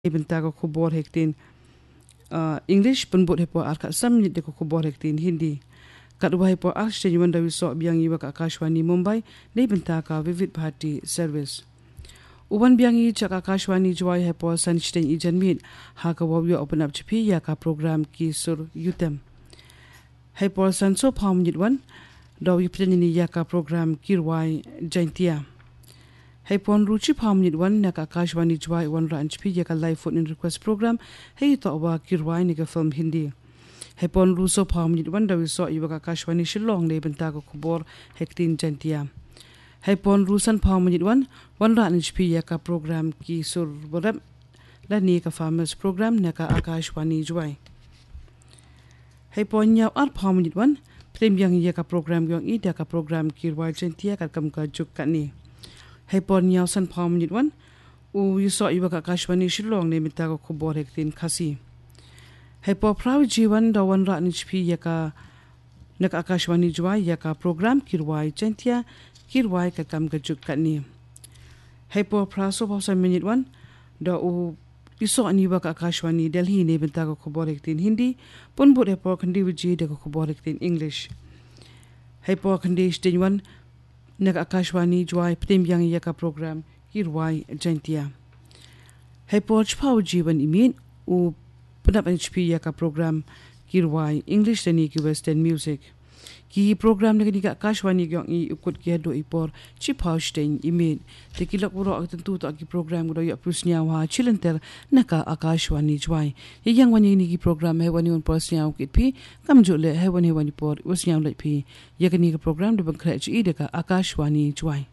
Ibenta ko kubor hektin English penbut hepo arka samnit de ko kubor hektin Hindi. Kadwa hepo arshe yuanda wiso biang iwa ka Akashwani Mumbai ne ibenta ka Vivid Bharati Service. Uban biang i chak Akashwani jwai hepo sanishten i janmit ha ka wawyo open up chipi ya ka program ki sur yutem. Hepo sanso pham nitwan daw yiptenini ya ka program kirwai jaintia. Hey pon ruchi pham nitwan na ka Akashwani jwai wan ran chipi ya ka live phone in request program hey to wa kirwai ni ka film Hindi. Hey pon ruso pham nitwan daw so iwa ka Akashwani Shillong ne benta ko kubor hektin jaintia. Hey pon rusan pham nitwan wan ran chipi ya ka program ki sur bodam la ni ka farmers program na ka Akashwani jwai. Hey pon nyaw ar pham nitwan prem yang ya ka program yang i da ka program kirwai jaintia ka kam ka juk ka ni. Hey pon nyaw san pham nitwan u yuso iwa ka Akashwani Shillong ne mita ko kubor hektin khasi. Hey po praw jiwan da wan ra ni chipi ya ka nak Akashwani jwai ya ka program kirwai jaintia kirwai ka kam ka juk ka ni. Hey po praso pa sa minitwan da u yuso ani wa ka Akashwani Delhi ne mita ko kubor hektin Hindi pun bud po kandi wiji da ko kubor hektin English. Hey po kandi stinwan nak Akashwani jwai ptim yang ya ka program kirwai jaintia. Hey po chpau jiwan imin u penap HP ya ka program kirwai English dan ki Western music. Ki program ni ka Akashwani yang i ukut ki do ipor chpau stein imin. Te kilak buro ak tentu to ki program do ya pusnya wa chilenter naka Akashwani jwai. Yang wani ni ki program he wani on posnya ukit pi kam jole he wani por usnya le pi. Ya ka ni ka program do bangkra chi de ka Akashwani jwai.